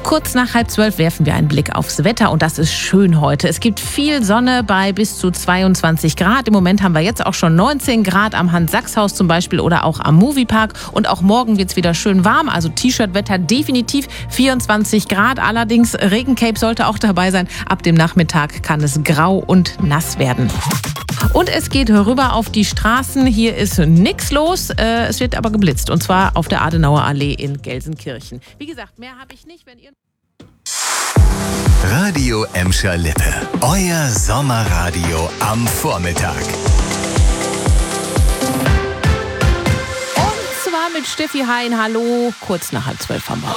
Kurz nach 11:30 werfen wir einen Blick aufs Wetter und das ist schön heute. Es gibt viel Sonne bei bis zu 22 Grad. Im Moment haben wir jetzt auch schon 19 Grad am Hans-Sachs-Haus zum Beispiel oder auch am Moviepark. Und auch morgen wird es wieder schön warm, also T-Shirt-Wetter definitiv 24 Grad. Allerdings Regencape sollte auch dabei sein. Ab dem Nachmittag kann es grau und nass werden. Und es geht rüber auf die Straßen. Hier ist nichts los. Es wird aber geblitzt. Und zwar auf der Adenauer Allee in Gelsenkirchen. Wie gesagt, mehr habe ich nicht, wenn ihr... Radio Emscher Lippe. Euer Sommerradio am Vormittag. Und zwar mit Steffi Hein. Hallo. Kurz nach 11:30 haben wir.